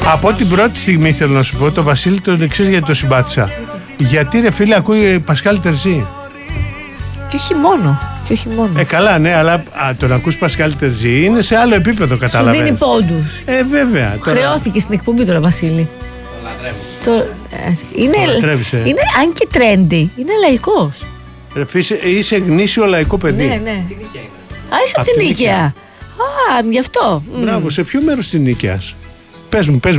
Από την πρώτη στιγμή θέλω να σου πω, το Βασίλη τον εξής γιατί το συμπάθησα. Γιατί ρε φίλε ακούει Πασχάλ Τερζή. Και όχι μόνο. Καλά, ναι, αλλά το να ακούς Πασχάλ Τερζή είναι σε άλλο επίπεδο, κατάλαβες. Σου δίνει πόντους. Βέβαια. Χρεώθηκε στην εκπομπή τώρα, Βασίλη. Είναι αν και trendy. Είναι λαϊκός. Είσαι γνήσιο λαϊκό παιδί. Ναι. Είσαι από την Νίκαια. Γι' αυτό. Μπράβο, σε ποιο μέρος της Νίκαιας? Πες μου.